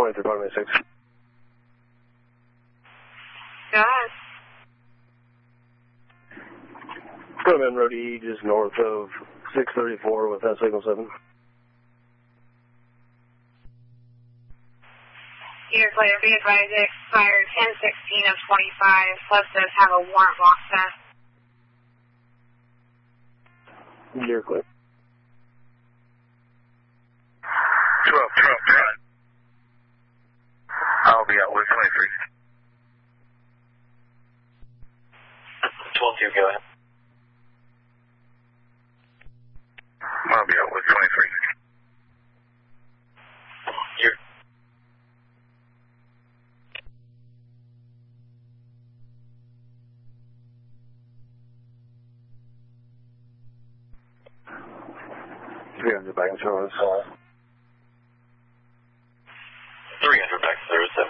23, pardon me, 6. Go ahead. Come in, Road E, just north of 634 with that signal 7. You're clear. Be advised it expired 10/16 of 25. Plus does have a warrant walk test. You're clear. 12, run. I'll be out with 23. 12-2, go ahead. I'll be out with 23. You're... Back in service. 300 back to service,